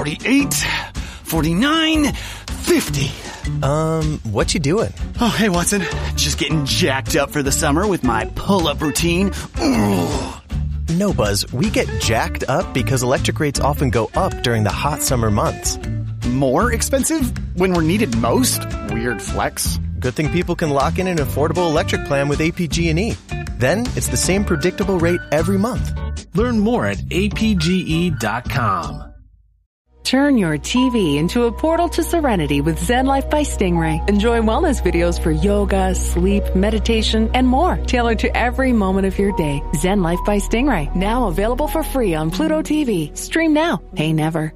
48, 49, 50. What you doing? Oh, hey, Watson. Just getting jacked up for the summer with my pull-up routine. Ooh. No, Buzz, we get jacked up because electric rates often go up during the hot summer months. More expensive when we're needed most? Weird flex. Good thing people can lock in an affordable electric plan with APG&E. Then it's the same predictable rate every month. Learn more at apge.com. Turn your TV into a portal to serenity with Zen Life by Stingray. Enjoy wellness videos for yoga, sleep, meditation, and more, tailored to every moment of your day. Zen Life by Stingray, now available for free on Pluto TV. Stream now, pay never.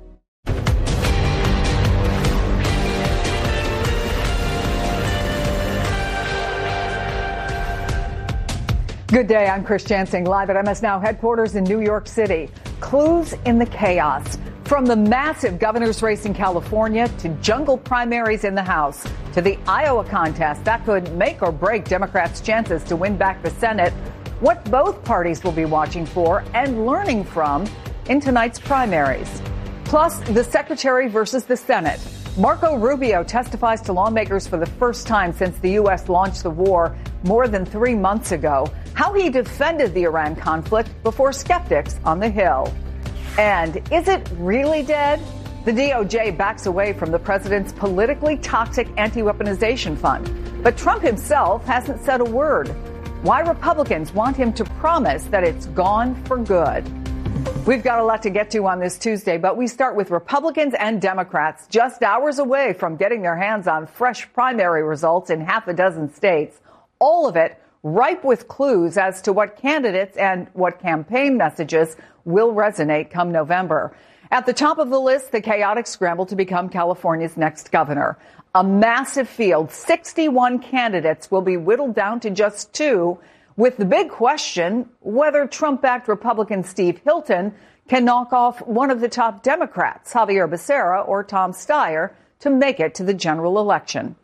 Good day, I'm Chris Jansing, live at MS Now headquarters in New York City. Clues in the chaos. From the massive governor's race in California to jungle primaries in the House to the Iowa contest that could make or break Democrats' chances to win back the Senate, what both parties will be watching for and learning from in tonight's primaries. Plus, the Secretary versus the Senate. Marco Rubio testifies to lawmakers for the first time since the U.S. launched the war more than 3 months ago, how he defended the Iran conflict before skeptics on the Hill. And is it really dead? The DOJ backs away from the president's politically toxic anti-weaponization fund. But Trump himself hasn't said a word. Why Republicans want him to promise that it's gone for good. We've got a lot to get to on this Tuesday, but we start with Republicans and Democrats just hours away from getting their hands on fresh primary results in half a dozen states. All of it ripe with clues as to what candidates and what campaign messages will resonate come November. At the top of the list, the chaotic scramble to become California's next governor. A massive field, 61 candidates, will be whittled down to just 2, with the big question whether Trump-backed Republican Steve Hilton can knock off one of the top Democrats, Xavier Becerra or Tom Steyer, to make it to the general election.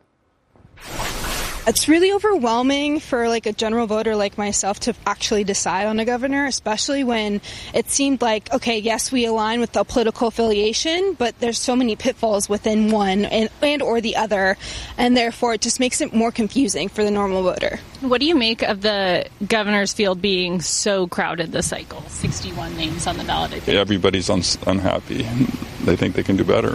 It's really overwhelming for like a general voter like myself to actually decide on a governor, especially when it seemed like, okay, yes, we align with the political affiliation, but there's so many pitfalls within one and or the other, and therefore it just makes it more confusing for the normal voter. What do you make of the governor's field being so crowded this cycle? 61 names on the ballot, I think. Everybody's unhappy. They think they can do better.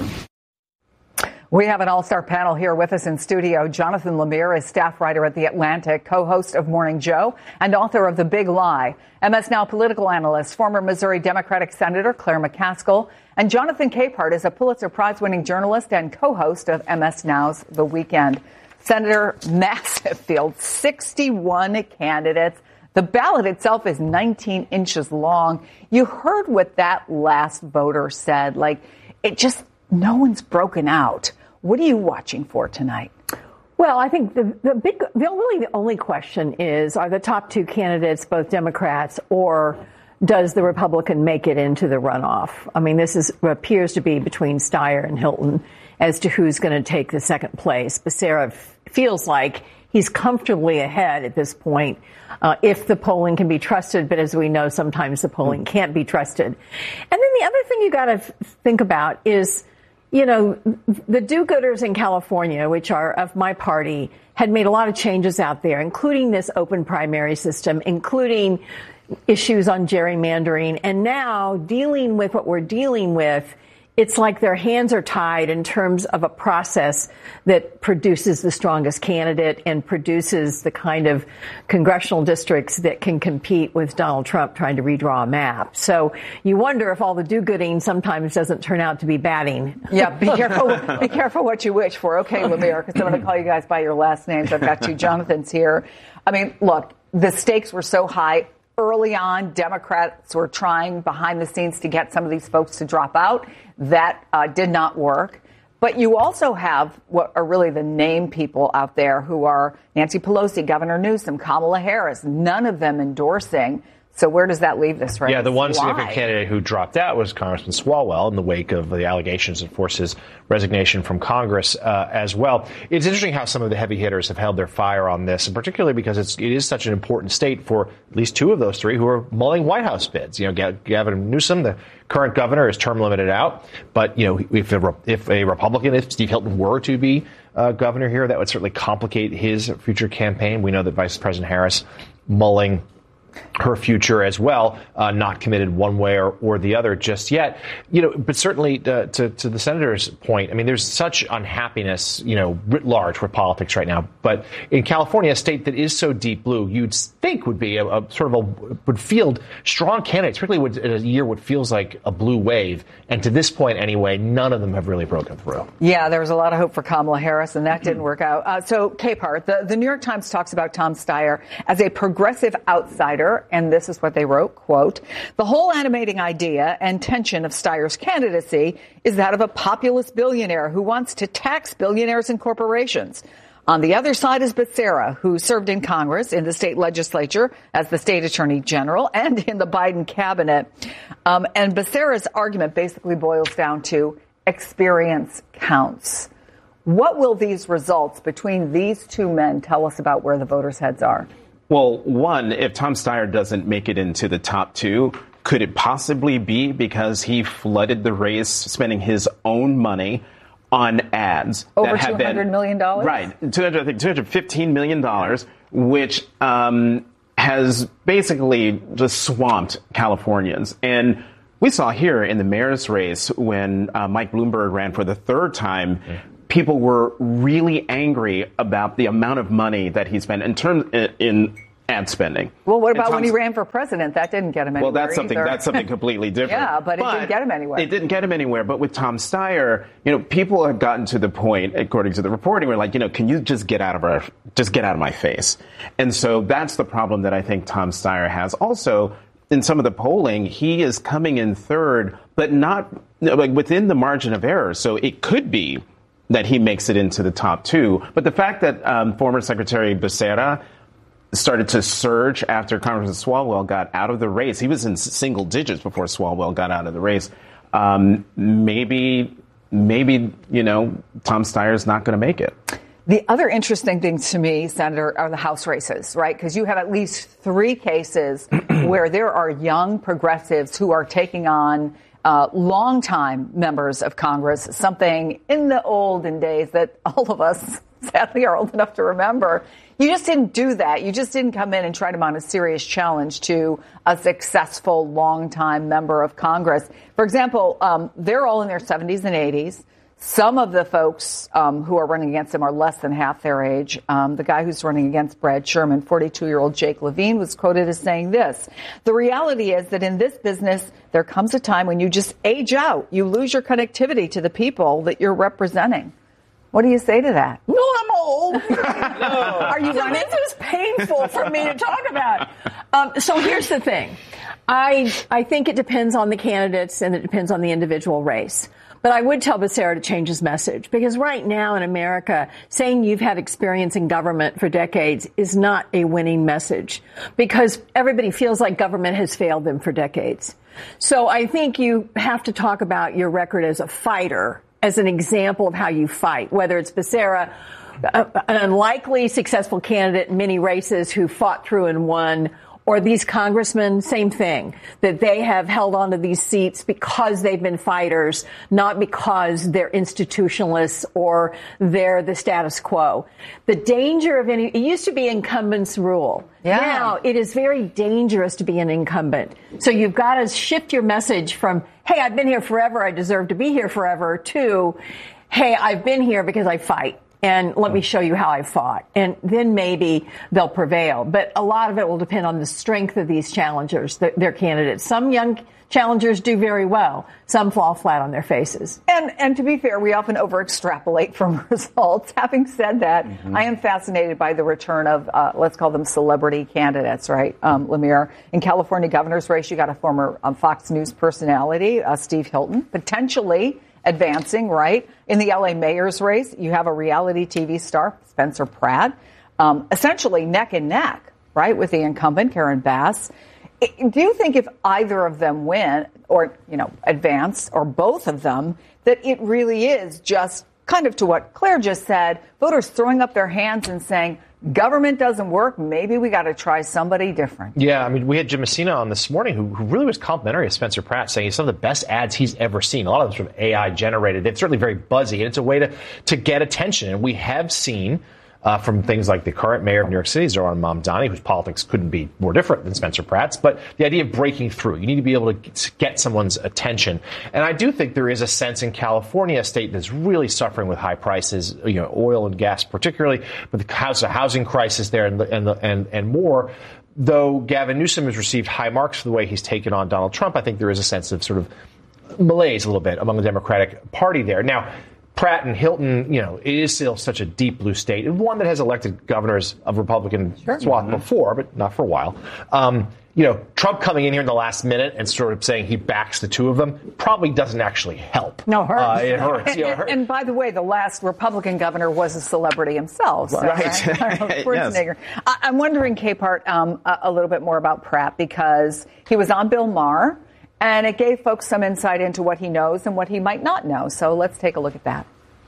We have an all-star panel here with us in studio. Jonathan Lemire is staff writer at The Atlantic, co-host of Morning Joe, and author of The Big Lie. MS Now political analyst, former Missouri Democratic Senator Claire McCaskill, and Jonathan Capehart is a Pulitzer Prize-winning journalist and co-host of MS Now's The Weekend. Senator, massive field, 61 candidates. The ballot itself is 19 inches long. You heard what that last voter said. Like, it just, no one's broken out. What are you watching for tonight? Well, I think the only question is, are the top 2 candidates both Democrats, or does the Republican make it into the runoff? I mean, this appears to be between Steyer and Hilton as to who's going to take the second place. Becerra feels like he's comfortably ahead at this point, if the polling can be trusted. But as we know, sometimes the polling can't be trusted. And then the other thing you got to think about is, you know, the do-gooders in California, which are of my party, had made a lot of changes out there, including this open primary system, including issues on gerrymandering. And now dealing with what we're dealing with, it's like their hands are tied in terms of a process that produces the strongest candidate and produces the kind of congressional districts that can compete with Donald Trump trying to redraw a map. So you wonder if all the do-gooding sometimes doesn't turn out to be batting. Yeah, be careful what you wish for. Okay, Lemire, because I'm going to call you guys by your last names. I've got 2 Jonathans here. I mean, look, the stakes were so high. Early on, Democrats were trying behind the scenes to get some of these folks to drop out. That did not work. But you also have what are really the name people out there who are Nancy Pelosi, Governor Newsom, Kamala Harris, none of them endorsing So where does that leave this race? Yeah, the one significant candidate who dropped out was Congressman Swalwell in the wake of the allegations and forced his resignation from Congress as well. It's interesting how some of the heavy hitters have held their fire on this, and particularly because it is such an important state for at least two of those three who are mulling White House bids. You know, Gavin Newsom, the current governor, is term limited out. But, you know, if a Republican, if Steve Hilton were to be governor here, that would certainly complicate his future campaign. We know that Vice President Harris mulling her future as well, not committed one way or the other just yet. You know, but certainly to the senator's point, I mean, there's such unhappiness, you know, writ large with politics right now. But in California, a state that is so deep blue, you'd think would be would field strong candidates, particularly in a year what feels like a blue wave. And to this point, anyway, none of them have really broken through. Yeah, there was a lot of hope for Kamala Harris, and that didn't work out. So, Capehart, the New York Times talks about Tom Steyer as a progressive outsider. And this is what they wrote, quote, "The whole animating idea and tension of Steyer's candidacy is that of a populist billionaire who wants to tax billionaires and corporations. On the other side is Becerra, who served in Congress, in the state legislature, as the state attorney general, and in the Biden cabinet. And Becerra's argument basically boils down to experience counts. What will these results between these two men tell us about where the voters' heads are? Well, one, if Tom Steyer doesn't make it into the top two, could it possibly be because he flooded the race spending his own money on ads? Over that have $200 million? Right. $215 million, which has basically just swamped Californians. And we saw here in the mayor's race when Mike Bloomberg ran for the third time, people were really angry about the amount of money that he spent in ad spending. Well, what about when he ran for president? That didn't get him anywhere. Well, that's something completely different. Yeah, but it didn't get him anywhere. It didn't get him anywhere. But with Tom Steyer, you know, people have gotten to the point, according to the reporting, where like, you know, can you just get out of my face? And so that's the problem that I think Tom Steyer has. Also, in some of the polling, he is coming in third, but not like within the margin of error. So it could be that he makes it into the top two. But the fact that former Secretary Becerra started to surge after Congressman Swalwell got out of the race, he was in single digits before Swalwell got out of the race, maybe, you know, Tom Steyer's not going to make it. The other interesting thing to me, Senator, are the House races, right? Because you have at least three cases where there are young progressives who are taking on longtime members of Congress, something in the olden days that all of us, sadly, are old enough to remember. You just didn't do that. You just didn't come in and try to mount a serious challenge to a successful longtime member of Congress. For example, they're all in their 70s and 80s. Some of the folks who are running against him are less than half their age. The guy who's running against Brad Sherman, 42-year-old Jake Levine, was quoted as saying this: "The reality is that in this business, there comes a time when you just age out. You lose your connectivity to the people that you're representing." What do you say to that? No, I'm old. Are you running? This is painful for me to talk about. So here's the thing. I think it depends on the candidates and it depends on the individual race. But I would tell Becerra to change his message, because right now in America, saying you've had experience in government for decades is not a winning message, because everybody feels like government has failed them for decades. So I think you have to talk about your record as a fighter, as an example of how you fight, whether it's Becerra, an unlikely successful candidate in many races who fought through and won, or these congressmen, same thing, that they have held on to these seats because they've been fighters, not because they're institutionalists or they're the status quo. The danger of it used to be incumbents rule. Yeah. Now it is very dangerous to be an incumbent. So you've got to shift your message from, hey, I've been here forever, I deserve to be here forever, to, hey, I've been here because I fight. And let me show you how I fought. And then maybe they'll prevail. But a lot of it will depend on the strength of these challengers, their candidates. Some young challengers do very well. Some fall flat on their faces. And to be fair, we often over-extrapolate from results. Having said that, I am fascinated by the return of, let's call them celebrity candidates, right, Lemire? In California governor's race, you got a former Fox News personality, Steve Hilton, potentially advancing, right? In the L.A. mayor's race, you have a reality TV star, Spencer Pratt, essentially neck and neck, right, with the incumbent, Karen Bass. Do you think if either of them win or, advance, or both of them, that it really is just kind of to what Claire just said, voters throwing up their hands and saying, government doesn't work, maybe we got to try somebody different? Yeah, I mean, we had Jim Messina on this morning who really was complimentary of Spencer Pratt, saying he's some of the best ads he's ever seen. A lot of them sort of AI generated. It's certainly very buzzy, and it's a way to get attention. And we have seen from things like the current mayor of New York City, Zohran Mamdani, whose politics couldn't be more different than Spencer Pratt's, but the idea of breaking through. You need to be able to get someone's attention. And I do think there is a sense in California, a state that's really suffering with high prices, oil and gas particularly, but the housing crisis there and more. Though Gavin Newsom has received high marks for the way he's taken on Donald Trump, I think there is a sense of sort of malaise a little bit among the Democratic Party there. Now, Pratt and Hilton, it is still such a deep blue state, and one that has elected governors of Republican swath before, but not for a while. Trump coming in here in the last minute and sort of saying he backs the two of them probably doesn't actually help. No, it hurts. It hurts. And by the way, the last Republican governor was a celebrity himself. So, right. Schwarzenegger. Yes. I'm wondering, Capehart, a little bit more about Pratt, because he was on Bill Maher, and it gave folks some insight into what he knows and what he might not know. So let's take a look at that.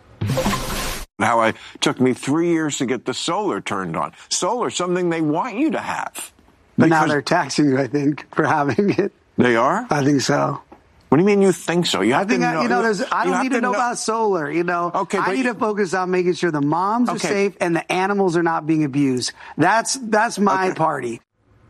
How it took me 3 years to get the solar turned on. Solar, something they want you to have. But now they're taxing you, I think, for having it. They are? I think so. What do you mean you think so? You have to know. I don't need to know about solar. Okay, I need to focus on making sure the moms are safe and the animals are not being abused. That's my party.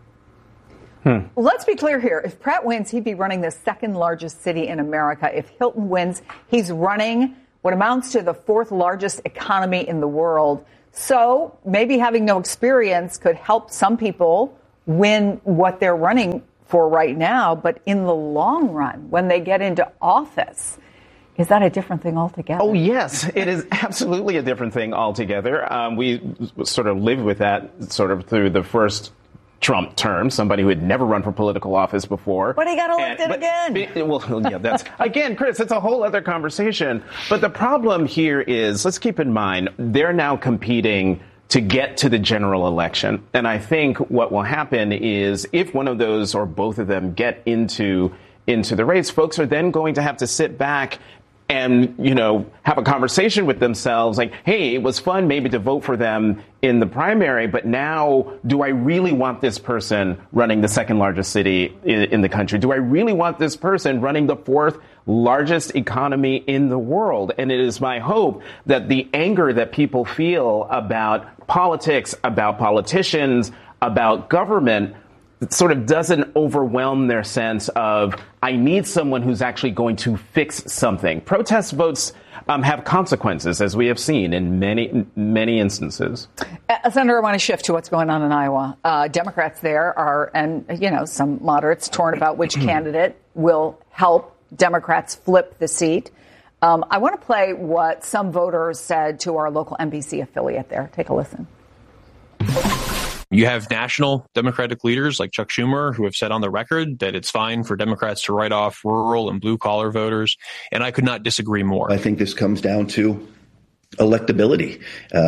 Let's be clear here. If Pratt wins, he'd be running the second largest city in America. If Hilton wins, he's running what amounts to the fourth largest economy in the world. So maybe having no experience could help some people win what they're running for right now. But in the long run, when they get into office, is that a different thing altogether? Oh, yes, it is absolutely a different thing altogether. We sort of lived with that sort of through the first Trump term, somebody who had never run for political office before. But he got elected again. Well, yeah, that's, again, Chris, that's a whole other conversation. But the problem here is, let's keep in mind, they're now competing to get to the general election. And I think what will happen is if one of those or both of them get into the race, folks are then going to have to sit back and, have a conversation with themselves like, hey, it was fun maybe to vote for them in the primary, but now do I really want this person running the second largest city in the country? Do I really want this person running the fourth largest economy in the world? And it is my hope that the anger that people feel about politics, about politicians, about government sort of doesn't overwhelm their sense of, I need someone who's actually going to fix something. Protest votes have consequences, as we have seen in many, many instances. Senator, I want to shift to what's going on in Iowa. Democrats there are, and, some moderates torn about which candidate will help Democrats flip the seat. I want to play what some voters said to our local NBC affiliate there. Take a listen. You have national Democratic leaders like Chuck Schumer who have said on the record that it's fine for Democrats to write off rural and blue-collar voters, and I could not disagree more. I think this comes down to electability.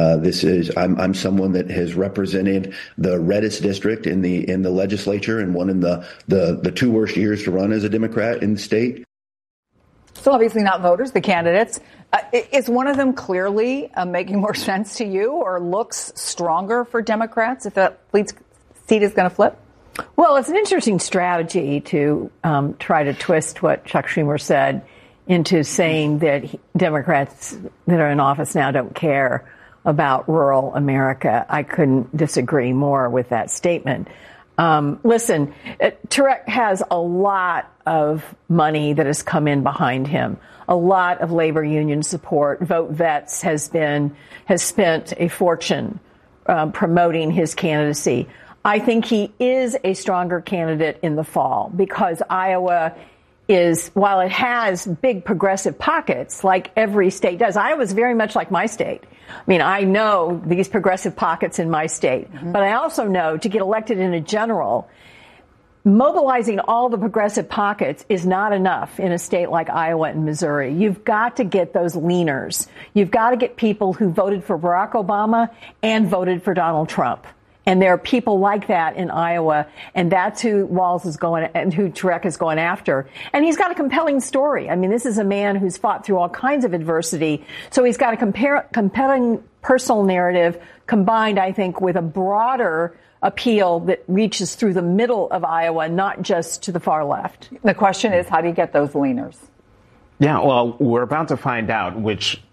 I'm someone that has represented the reddest district in the legislature and won in the two worst years to run as a Democrat in the state. So obviously not voters, the candidates. Is one of them clearly making more sense to you or looks stronger for Democrats if that seat is going to flip? Well, it's an interesting strategy to try to twist what Chuck Schumer said into saying that Democrats that are in office now don't care about rural America. I couldn't disagree more with that statement. Listen, Turek has a lot of money that has come in behind him, a lot of labor union support. Vote Vets has spent a fortune promoting his candidacy. I think he is a stronger candidate in the fall because Iowa is, while it has big progressive pockets like every state does, Iowa's very much like my state. I mean, I know these progressive pockets in my state, but I also know to get elected in a general, mobilizing all the progressive pockets is not enough in a state like Iowa and Missouri. You've got to get those leaners. You've got to get people who voted for Barack Obama and voted for Donald Trump. And there are people like that in Iowa, and that's who Walz is going, and who Turek is going after. And he's got a compelling story. I mean, this is a man who's fought through all kinds of adversity, so he's got a compelling personal narrative combined, I think, with a broader appeal that reaches through the middle of Iowa, not just to the far left. The question is, how do you get those leaners? Yeah, well, we're about to find out which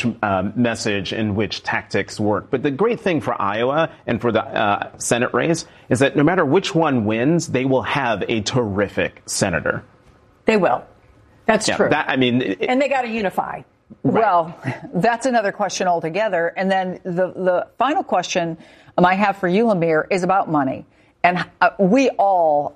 message and which tactics work. But the great thing for Iowa and for the Senate race is that no matter which one wins, they will have a terrific senator. They will. That's true. And they got to unify. Right. Well, that's another question altogether. And then the final question I have for you, Lamir, is about money. And we all,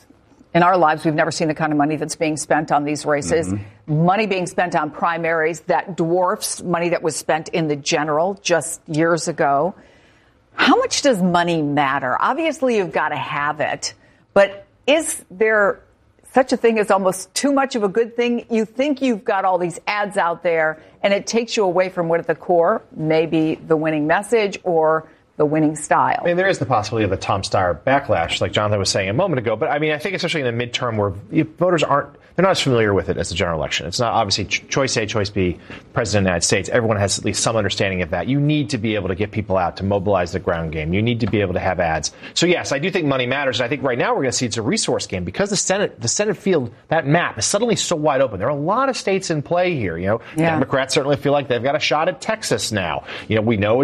in our lives, we've never seen the kind of money that's being spent on these races. Mm-hmm. Money being spent on primaries that dwarfs money that was spent in the general just years ago. How much does money matter? Obviously, you've got to have it. But is there such a thing as almost too much of a good thing? You think you've got all these ads out there, and it takes you away from what at the core, maybe the winning message or the winning style. I mean, there is the possibility of the Tom Steyer backlash, like Jonathan was saying a moment ago. But I mean, I think especially in the midterm where voters they're not as familiar with it as the general election. It's not obviously choice A, choice B, president of the United States. Everyone has at least some understanding of that. You need to be able to get people out to mobilize the ground game. You need to be able to have ads. So yes, I do think money matters. And I think right now we're going to see it's a resource game because the Senate field, that map is suddenly so wide open. There are a lot of states in play here. Democrats certainly feel like they've got a shot at Texas now. We know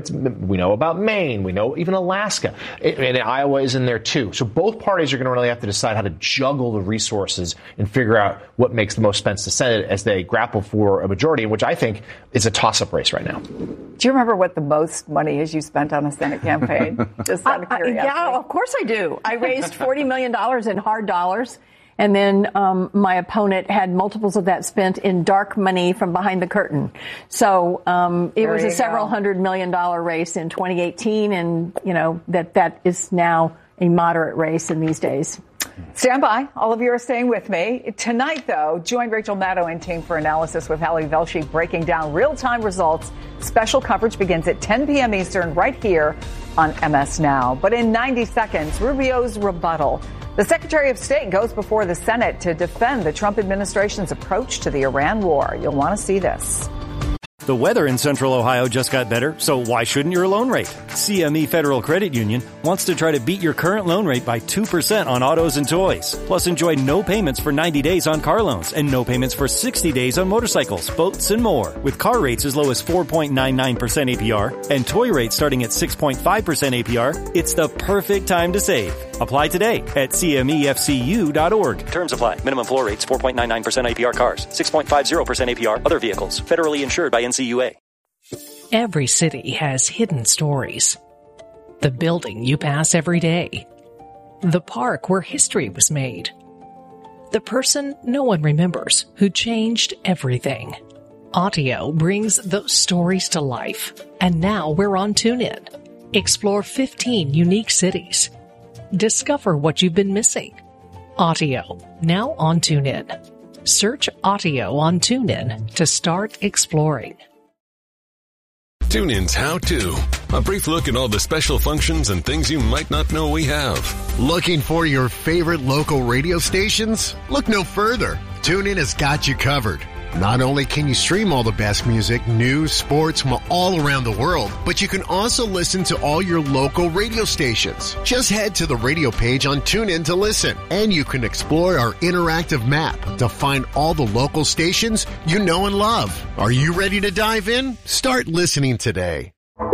we know about Maine, we know even Alaska, and Iowa is in there too. So both parties are going to really have to decide how to juggle the resources and figure out what makes the most sense to Senate as they grapple for a majority, which I think is a toss-up race right now. Do you remember what the most money is you spent on a Senate campaign? Just out of curiosity. Yeah, of course I do. I raised $40 million in hard dollars. And then my opponent had multiples of that spent in dark money from behind the curtain. So it was a several $100 million race in 2018, and that is now a moderate race in these days. Stand by. All of you are staying with me. Tonight, though, join Rachel Maddow and team for analysis with Hallie Velshi breaking down real-time results. Special coverage begins at 10 p.m. Eastern right here on MS Now. But in 90 seconds, Rubio's rebuttal. The Secretary of State goes before the Senate to defend the Trump administration's approach to the Iran war. You'll want to see this. The weather in Central Ohio just got better, so why shouldn't your loan rate? CME Federal Credit Union wants to try to beat your current loan rate by 2% on autos and toys. Plus, enjoy no payments for 90 days on car loans and no payments for 60 days on motorcycles, boats, and more. With car rates as low as 4.99% APR and toy rates starting at 6.5% APR, it's the perfect time to save. Apply today at CMEFCU.org. Terms apply. Minimum floor rates 4.99% APR cars, 6.50% APR other vehicles. Federally insured by NCUA. Every city has hidden stories. The building you pass every day. The park where history was made. The person no one remembers who changed everything. Audio brings those stories to life. And now we're on TuneIn. Explore 15 unique cities. Discover what you've been missing. Audio, now on TuneIn. Search Audio on TuneIn to start exploring. TuneIn's How To. A brief look at all the special functions and things you might not know we have. Looking for your favorite local radio stations? Look no further. TuneIn has got you covered. Not only can you stream all the best music, news, sports from all around the world, but you can also listen to all your local radio stations. Just head to the radio page on TuneIn to listen, and you can explore our interactive map to find all the local stations you know and love. Are you ready to dive in? Start listening today.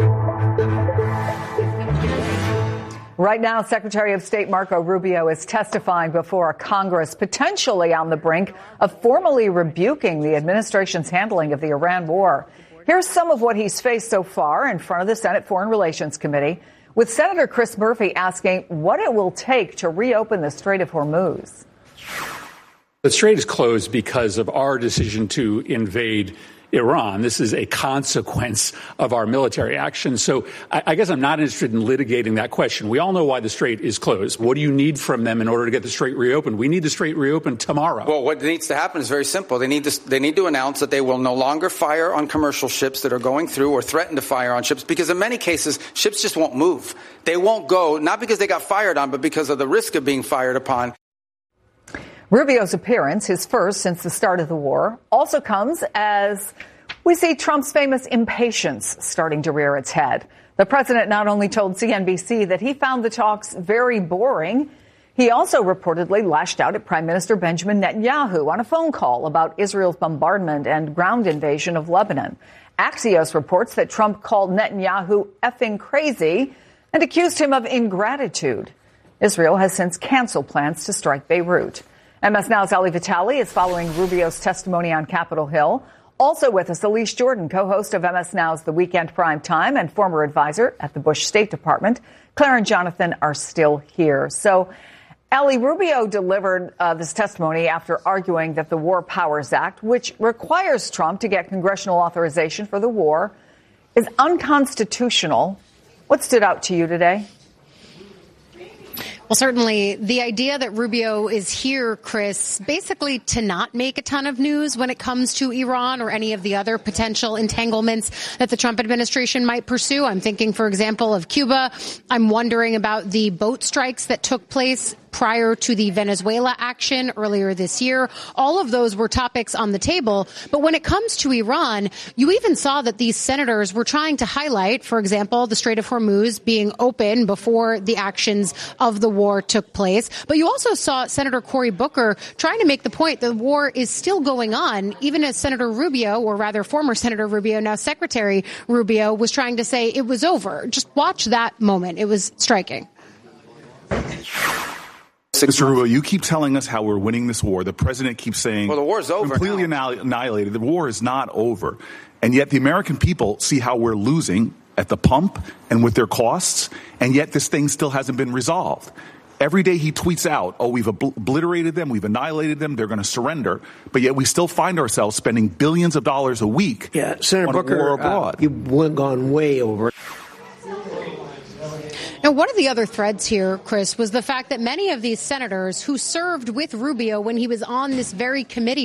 Right now, Secretary of State Marco Rubio is testifying before Congress, potentially on the brink of formally rebuking the administration's handling of the Iran war. Here's some of what he's faced so far in front of the Senate Foreign Relations Committee, with Senator Chris Murphy asking what it will take to reopen the Strait of Hormuz. The strait is closed because of our decision to invade Iran. This is a consequence of our military action. So I guess I'm not interested in litigating that question. We all know why the Strait is closed. What do you need from them in order to get the Strait reopened? We need the Strait reopened tomorrow. Well, what needs to happen is very simple. They need to announce that they will no longer fire on commercial ships that are going through or threaten to fire on ships, because in many cases, ships just won't move. They won't go, not because they got fired on, but because of the risk of being fired upon. Rubio's appearance, his first since the start of the war, also comes as we see Trump's famous impatience starting to rear its head. The president not only told CNBC that he found the talks very boring, he also reportedly lashed out at Prime Minister Benjamin Netanyahu on a phone call about Israel's bombardment and ground invasion of Lebanon. Axios reports that Trump called Netanyahu effing crazy and accused him of ingratitude. Israel has since canceled plans to strike Beirut. MS Now's Ali Vitale is following Rubio's testimony on Capitol Hill. Also with us, Elise Jordan, co-host of MS Now's The Weekend Prime Time and former advisor at the Bush State Department. Claire and Jonathan are still here. So, Ali, Rubio delivered this testimony after arguing that the War Powers Act, which requires Trump to get congressional authorization for the war, is unconstitutional. What stood out to you today? Well, certainly the idea that Rubio is here, Chris, basically to not make a ton of news when it comes to Iran or any of the other potential entanglements that the Trump administration might pursue. I'm thinking, for example, of Cuba. I'm wondering about the boat strikes that took place prior to the Venezuela action earlier this year. All of those were topics on the table. But when it comes to Iran, you even saw that these senators were trying to highlight, for example, the Strait of Hormuz being open before the actions of the war took place. But you also saw Senator Cory Booker trying to make the point that the war is still going on, even as Senator Rubio, or rather former Senator Rubio, now Secretary Rubio, was trying to say it was over. Just watch that moment. It was striking. Mr. Rubio, you keep telling us how we're winning this war. The president keeps saying, well, the war's over. Completely annihilated. The war is not over. And yet the American people see how we're losing at the pump and with their costs, and yet this thing still hasn't been resolved. Every day he tweets out, oh, we've obliterated them, we've annihilated them, they're going to surrender, but yet we still find ourselves spending billions of dollars a week Senator on Booker, war abroad. You've gone way over. Now, one of the other threads here, Chris, was the fact that many of these senators who served with Rubio when he was on this very committee